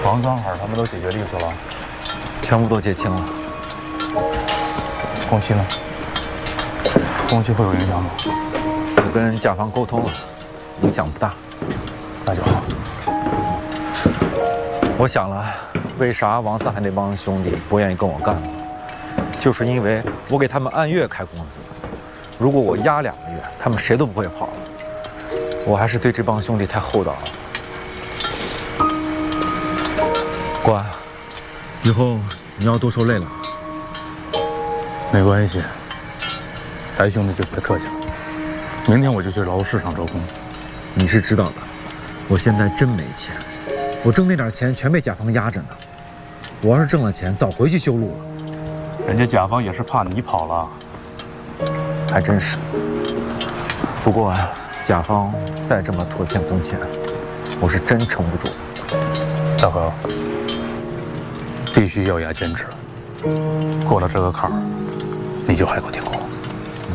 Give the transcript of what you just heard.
王庄海他们都解决利索了， 全部都结清了。 工期呢？工期会有影响吗？ 我跟甲方沟通了，影响不大。 那就好。 我想了，为啥王四海那帮兄弟不愿意跟我干了？就是因为我给他们按月开工资，如果我压2个月，他们谁都不会跑了。我还是对这帮兄弟太厚道了。关，以后你要多受累了。 没关系，白兄弟就别客气了。明天我就去劳务市场招工。 你是知道的，我现在真没钱，我挣那点钱全被甲方压着呢。我要是挣了钱，早回去修路了。 人家甲方也是怕你跑了。 还真是。不过啊，甲方再这么拖欠工钱，我是真撑不住。 大河，必须咬牙坚持，过了这个坎儿，你就海阔天空。